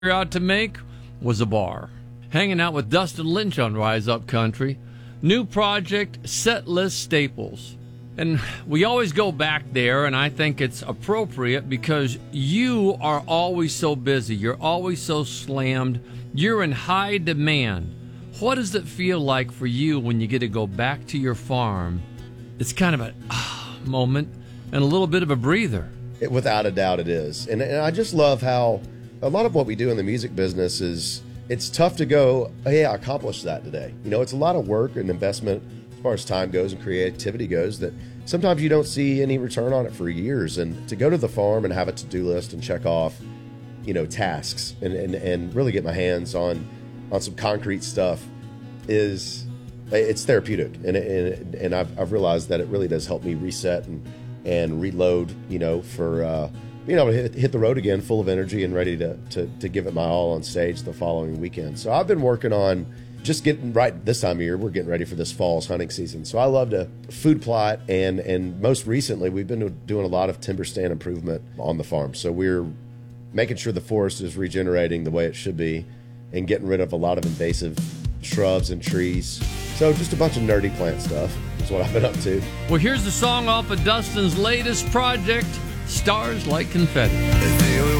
out to make was a bar. Hanging out with Dustin Lynch on Rise Up Country. New project, Set List Staples. And we always go back there, and I think it's appropriate because you are always so busy. You're always so slammed. You're in high demand. What does it feel like for you when you get to go back to your farm? It's kind of a moment and a little bit of a breather. Without a doubt it is. And I just love how a lot of what we do in the music business is, it's tough to go, hey, I accomplished that today. You know, it's a lot of work and investment as far as time goes and creativity goes that sometimes you don't see any return on it for years. And to go to the farm and have a to-do list and check off, you know, tasks and really get my hands on some concrete stuff it's therapeutic. And I've realized that it really does help me reset and reload, you know, for being able to hit the road again full of energy and ready to give it my all on stage the following weekend. So I've been working on just getting right this time of year. We're getting ready for this fall's hunting season. So I love to food plot, and most recently we've been doing a lot of timber stand improvement on the farm. So we're making sure the forest is regenerating the way it should be and getting rid of a lot of invasive shrubs and trees. So just a bunch of nerdy plant stuff is what I've been up to. Well, here's the song off of Dustin's latest project, Stars Like Confetti. They